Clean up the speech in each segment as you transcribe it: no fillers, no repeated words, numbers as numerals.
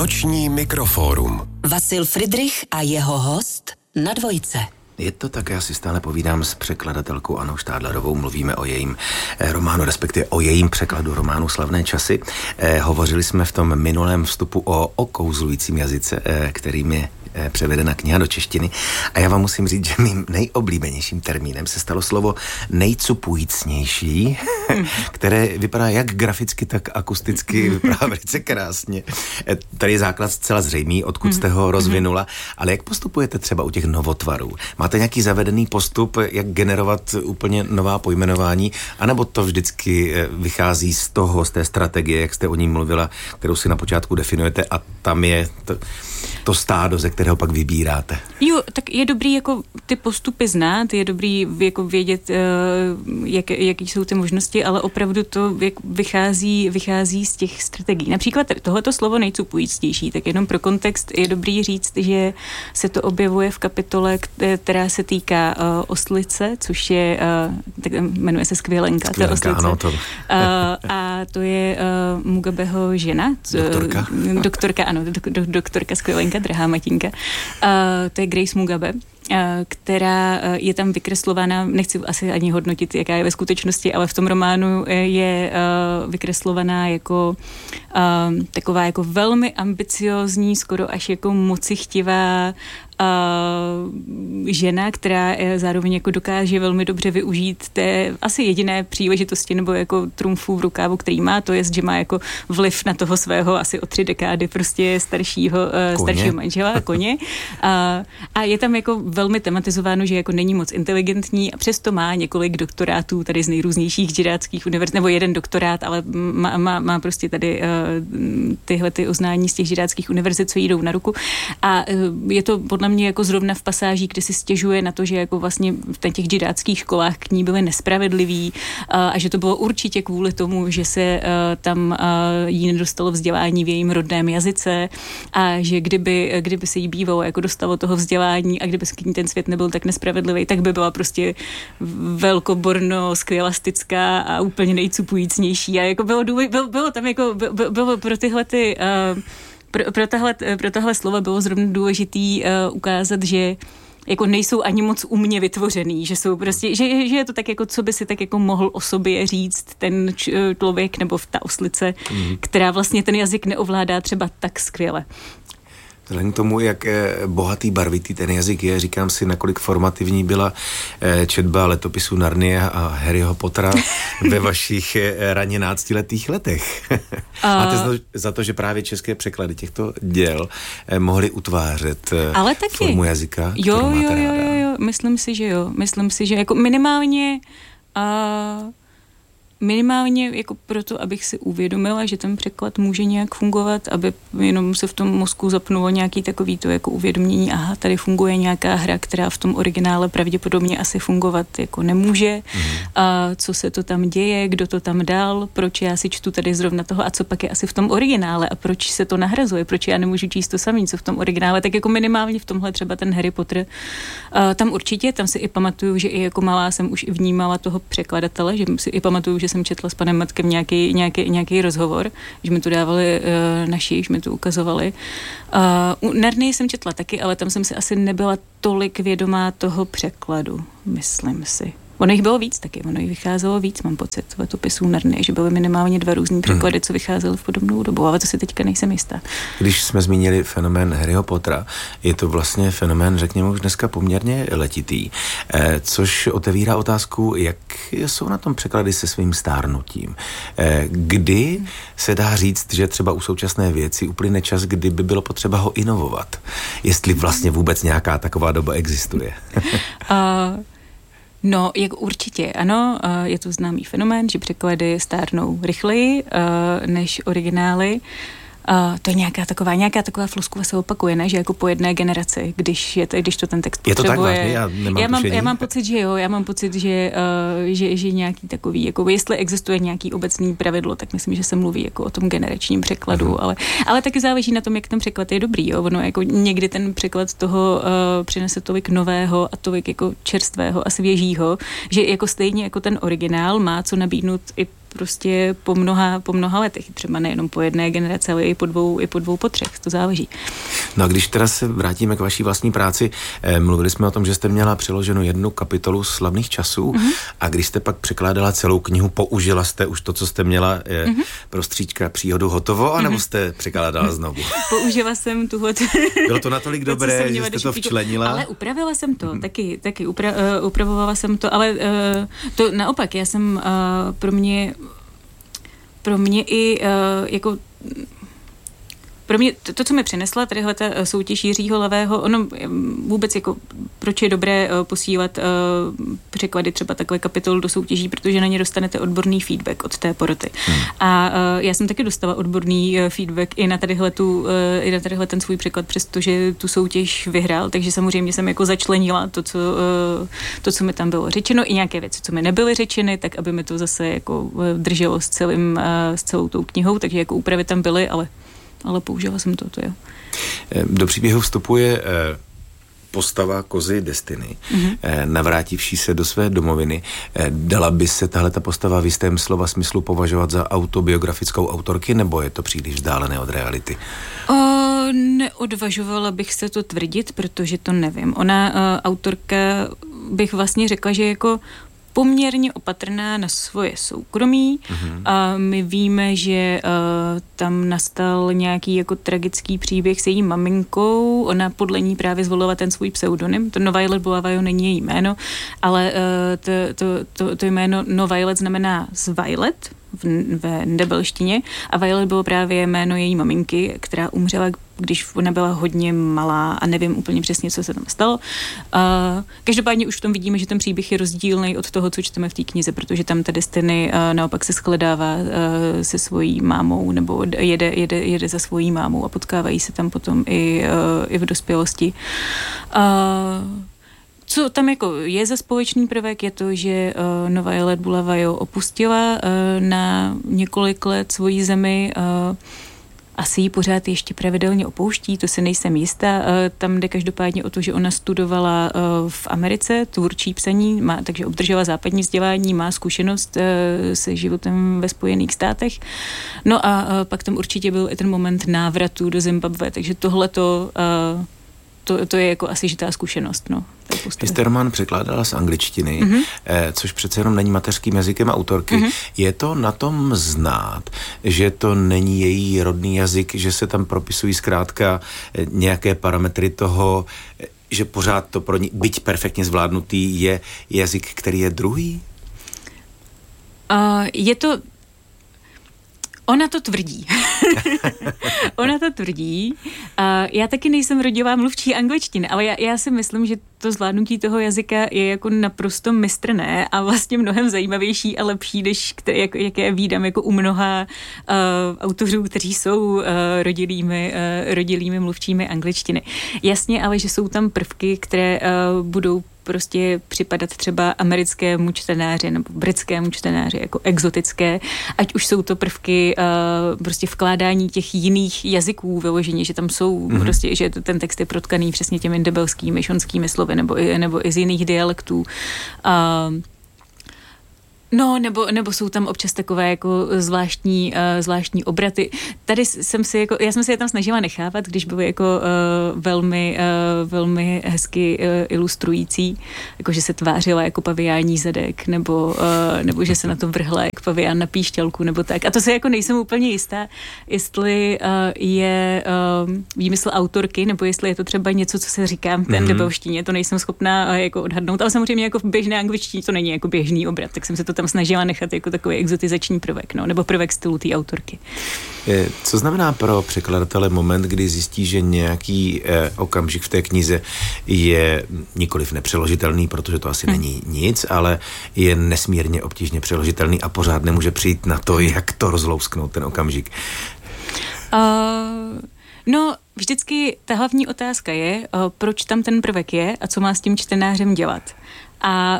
Noční mikrofórum. Vasil Fridrich a jeho host na Dvojce. Je to tak, já si stále povídám s překladatelkou Annou Štádlerovou, mluvíme o jejím románu, respektive o jejím překladu románu Slavné časy. Hovořili jsme v tom minulém vstupu o okouzlujícím jazyce, kterým je převedena kniha do češtiny. A já vám musím říct, že mým nejoblíbenějším termínem se stalo slovo nejcupujícnější, které vypadá jak graficky, tak akusticky, vypadá velice krásně. Tady je základ zcela zřejmý, odkud jste ho rozvinula, ale jak postupujete třeba u těch novotvarů? Máte nějaký zavedený postup, jak generovat úplně nová pojmenování, anebo to vždycky vychází z té strategie, jak jste o ní mluvila, kterou si na počátku definujete a tam je to stádo, ze kterého pak vybíráte? Jo, tak je dobrý jako ty postupy znát, je dobrý jako vědět, jaký jsou ty možnosti, ale opravdu to vychází z těch strategií. Například tohleto slovo nejcupujícnější, tak jenom pro kontext je dobrý říct, že se to objevuje v kapitole, která se týká oslice, což je, tak jmenuje se Skvělenka, ta oslice. Ano, to. A to je Mugabeho žena. Doktorka, ano, doktorka Skvělenka, drahá matinka. To je Grace Mugabe, která je tam vykreslována, nechci asi ani hodnotit, jaká je ve skutečnosti, ale v tom románu je vykreslovaná jako taková jako velmi ambiciózní, skoro až jako mocichtivá žena, která zároveň jako dokáže velmi dobře využít té asi jediné příležitosti nebo jako trumfů v rukávu, který má, to je, že má jako vliv na toho svého asi o 3 dekády prostě staršího manžela, koně. A je tam jako velmi tematizováno, že jako není moc inteligentní a přesto má několik doktorátů tady z nejrůznějších žiráckých univerzit, nebo jeden doktorát, ale má prostě tady tyhle ty uznání z těch žiráckých univerzit, co jí jdou na ruku. A je to podle mě jako zrovna v pasáží, kde si stěžuje na to, že jako vlastně v těch žiráckých školách k ní byly nespravedliví a že to bylo určitě kvůli tomu, že se tam jí nedostalo vzdělání v jejím rodném jazyce a že kdyby se jí bývalo jako dostalo toho vzdělání a kdyby k ní ten svět nebyl tak nespravedlivý, tak by byla prostě velkoborno, skvělastická a úplně nejcupujícnější a jako bylo tam jako bylo pro tyhle ty pro tahle slova bylo zrovna důležitý ukázat, že jako nejsou ani moc umně vytvořený, že jsou prostě, že je to tak jako, co by si tak jako mohl o sobě říct ten člověk nebo ta oslice, která vlastně ten jazyk neovládá třeba tak skvěle. Vzhledem k tomu, jak bohatý, barvitý ten jazyk je, říkám si, nakolik formativní byla četba letopisů Narnie a Harryho Pottera ve vašich raně 11letých letech. Máte za to, že právě české překlady těchto děl mohly utvářet formu jazyka, kterou máte ráda? Jo, myslím si, že jo. Myslím si, že jako minimálně jako proto, abych si uvědomila, že ten překlad může nějak fungovat, aby jenom se v tom mozku zapnulo nějaký takový to jako uvědomění, aha, tady funguje nějaká hra, která v tom originále pravděpodobně asi fungovat jako nemůže. A co se to tam děje, kdo to tam dal, proč já si čtu tady zrovna toho a co pak je asi v tom originále a proč se to nahrazuje, proč já nemůžu číst to samé, co v tom originále, tak jako minimálně v tomhle třeba ten Harry Potter. Tam si i pamatuju, že i jako malá jsem už i vnímala toho překladatele, že si i pamatuju, že jsem četla s panem Matkem nějaký rozhovor, že mi to dávali naši, že mi to ukazovali. U Narnie jsem četla taky, ale tam jsem si asi nebyla tolik vědomá toho překladu, myslím si. Ono jich bylo víc taky, ono jich vycházelo víc, mám pocit, letopisů Narnie, že byly minimálně 2 různý překlady, co vycházely v podobnou dobu, ale to si teďka nejsem jistá. Když jsme zmínili fenomén Harryho Pottera, je to vlastně fenomén, řekněme, už dneska poměrně letitý, což otevírá otázku, jak jsou na tom překlady se svým stárnutím. Kdy se dá říct, že třeba u současné věci uplyne čas, kdy by bylo potřeba ho inovovat? Jestli vlastně vůbec nějaká taková doba existuje? No, jak určitě, ano, je to známý fenomén, že překlady stárnou rychleji než originály. To je nějaká taková floskula se opakuje, ne? Že jako po jedné generaci, když to ten text potřebuje. Je to tak vážně? Já mám pocit, že jo. Já mám pocit, že nějaký takový, jako jestli existuje nějaký obecný pravidlo, tak myslím, že se mluví jako o tom generačním překladu, ale taky záleží na tom, jak ten překlad je dobrý, jo. Ono jako někdy ten překlad toho přinese tolik nového a tolik jako čerstvého a svěžího, že jako stejně jako ten originál má co nabídnout i prostě po mnoha letech, třeba nejenom po jedné generaci, ale i po dvou, po třech, to záleží. No a když teda se vrátíme k vaší vlastní práci, mluvili jsme o tom, že jste měla přeloženou jednu kapitolu Slavných časů a když jste pak překládala celou knihu, použila jste už to, co jste měla pro Stříčka příhodu hotovo, anebo jste překládala znovu? Použila jsem tuhle... Bylo to natolik dobré, že jste to včlenila? Ale upravila jsem to, taky upravovala jsem to, ale to naopak, já jsem pro mě i jako... Pro mě to, co mi přinesla tadyhle ta soutěž Jiřího Levého, ono vůbec jako, proč je dobré posílat překlady třeba takhle kapitol do soutěží, protože na ně dostanete odborný feedback od té poroty. A já jsem taky dostala odborný feedback i na tadyhle ten svůj překlad, přestože tu soutěž vyhrál, takže samozřejmě jsem jako začlenila to, co mi tam bylo řečeno, i nějaké věci, co mi nebyly řečeny, tak aby mi to zase jako drželo s celou tou knihou, takže jako úpravy tam byly, ale použila jsem to jo. Do příběhu vstupuje postava kozy Destiny, navrátivší se do své domoviny. Dala by se tahleta postava v jistém slova smyslu považovat za autobiografickou autorky, nebo je to příliš vzdálené od reality? Neodvažovala bych se to tvrdit, protože to nevím. Ona, autorka, bych vlastně řekla, že jako poměrně opatrná na svoje soukromí. A my víme, že tam nastal nějaký jako tragický příběh s její maminkou. Ona podle ní právě zvolila ten svůj pseudonym. To Novajlet Bulavajo není její jméno, ale to jméno Novajlet znamená zvajlet ve ndebelštině a Violet bylo právě jméno její maminky, která umřela, když ona byla hodně malá a nevím úplně přesně, co se tam stalo. Každopádně už v tom vidíme, že ten příběh je rozdílný od toho, co čteme v té knize, protože tam ta Destiny naopak se shledává se svojí mámou nebo jede za svojí mámou a potkávají se tam potom i v dospělosti. Co tam jako je za společný prvek, je to, že Novajlet Bulavajo opustila na několik let svoji zemi, asi ji pořád ještě pravidelně opouští, to si nejsem jistá. Tam jde každopádně o to, že ona studovala v Americe tvůrčí psaní, takže obdržela západní vzdělání, má zkušenost se životem ve Spojených státech. No a pak tam určitě byl i ten moment návratu do Zimbabwe, takže tohleto to je jako asi žitá zkušenost, no. Vy jste román překládala z angličtiny, což přece jenom není mateřským jazykem autorky. Je to na tom znát, že to není její rodný jazyk, že se tam propisují zkrátka nějaké parametry toho, že pořád to pro ní, byť perfektně zvládnutý, je jazyk, který je druhý? Je to... Ona to tvrdí. Ona to tvrdí. Já taky nejsem rodilá mluvčí angličtiny, ale já si myslím, že to zvládnutí toho jazyka je jako naprosto mistrné a vlastně mnohem zajímavější a lepší, než jaké vídám jako u mnoha autorů, kteří jsou rodilými mluvčími angličtiny. Jasně, ale že jsou tam prvky, které budou prostě připadat třeba americkému čtenáři nebo britskému čtenáři jako exotické, ať už jsou to prvky prostě vkládání těch jiných jazyků vyloženě, že tam jsou prostě, že ten text je protkaný přesně těmi ndebelskými, šonskými slovy nebo i z jiných dialektů. No, nebo jsou tam občas takové jako zvláštní obraty. Tady já jsem si je tam snažila nechávat, když byly jako velmi hezky ilustrující, jako že se tvářila jako paviání zadek, nebo že se na to vrhla jak pavián na píšťalku, nebo tak. A to se jako nejsem úplně jistá, jestli je výmysl autorky, nebo jestli je to třeba něco, co se říká v té ndebelštině, to nejsem schopná jako odhadnout, ale samozřejmě jako v běžné angličtině to není jako běžný obrat, tak jsem se to tam snažila nechat jako takový exotizační prvek, no, nebo prvek stylu té autorky. Co znamená pro překladatele moment, kdy zjistí, že nějaký okamžik v té knize je nikoliv nepřeložitelný, protože to asi není nic, ale je nesmírně obtížně přeložitelný a pořád nemůže přijít na to, jak to rozlousknout ten okamžik? No, vždycky ta hlavní otázka je, proč tam ten prvek je a co má s tím čtenářem dělat. A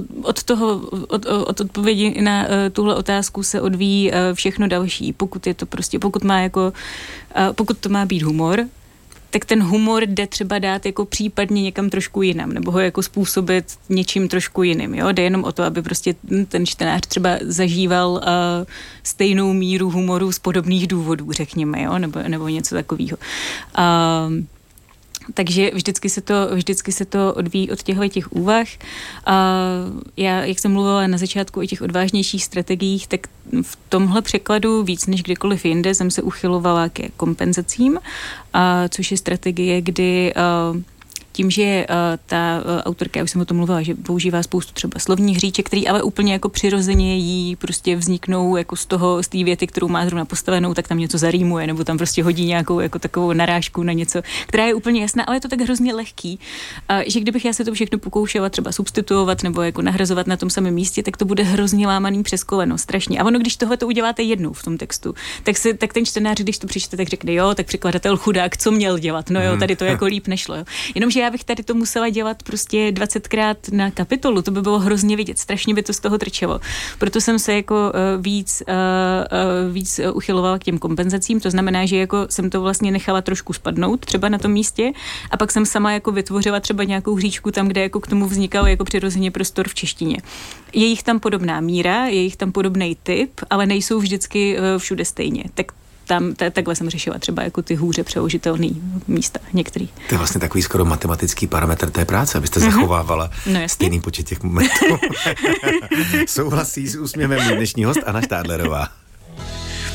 od odpovědi na tuhle otázku se odvíjí všechno další. Pokud to má být humor, tak ten humor jde třeba dát jako případně někam trošku jinam, nebo ho jako způsobit něčím trošku jiným, jo? Jde jenom o to, aby prostě ten čtenář třeba zažíval stejnou míru humoru z podobných důvodů, řekněme, jo? Nebo něco takového. Takže vždycky se to odvíjí od těch úvah. Já, jak jsem mluvila na začátku o těch odvážnějších strategiích, tak v tomhle překladu víc než kdykoliv jinde jsem se uchylovala ke kompenzacím, což je strategie, kdy tím, že ta autorka, já už jsem o tom mluvila, že používá spoustu třeba slovních hříček, který ale úplně jako přirozeně jí prostě vzniknou jako z té věty, kterou má zrovna postavenou, tak tam něco zarýmuje, nebo tam prostě hodí nějakou jako takovou narážku na něco, která je úplně jasná, ale je to tak hrozně lehký, že kdybych já se to všechno pokoušela třeba substituovat nebo jako nahrazovat na tom samém místě, tak to bude hrozně lámaný přes koleno, strašně. A ono, když tohle to uděláte jednou v tom textu, tak ten čtenář, když to přečte, tak řekne, jo, tak překladatel chudák, co měl dělat? No jo, tady to jako líp nešlo, jo. Jenomže já bych tady to musela dělat prostě 20krát na kapitolu, to by bylo hrozně vidět, strašně by to z toho trčelo. Proto jsem se jako víc uchylovala k těm kompenzacím, to znamená, že jako jsem to vlastně nechala trošku spadnout třeba na tom místě a pak jsem sama jako vytvořila třeba nějakou hříčku tam, kde jako k tomu vznikal jako přirozeně prostor v češtině. Je jich tam podobná míra, je jich tam podobný typ, ale nejsou vždycky všude stejně. Tak takhle jsem řešila třeba jako ty hůře přeložitelný místa některý. To je vlastně takový skoro matematický parametr té práce, abyste zachovávala stejný počet těch momentů. Souhlasí s úsměvem dnešní host Anna Štádlerová.